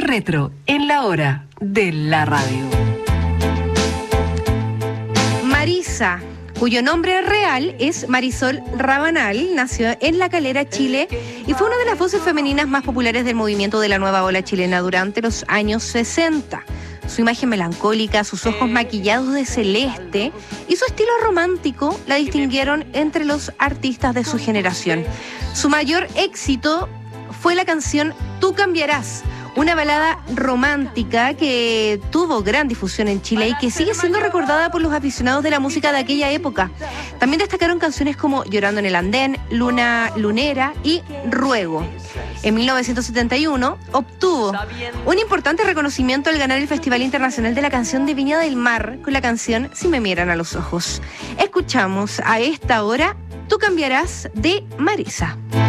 Noche Retro en la hora de la radio. Marisa, cuyo nombre real es Marisol Rabanal, nació en La Calera, Chile, y fue una de las voces femeninas más populares del movimiento de la nueva ola chilena durante los años 60. Su imagen melancólica, sus ojos maquillados de celeste y su estilo romántico la distinguieron entre los artistas de su generación. Su mayor éxito fue la canción Tú cambiarás, una balada romántica que tuvo gran difusión en Chile y que sigue siendo recordada por los aficionados de la música de aquella época. También destacaron canciones como Llorando en el Andén, Luna Lunera y Ruego. En 1971 obtuvo un importante reconocimiento al ganar el Festival Internacional de la Canción de Viña del Mar con la canción Si me miran a los ojos. Escuchamos a esta hora Tú cambiarás de Marisa.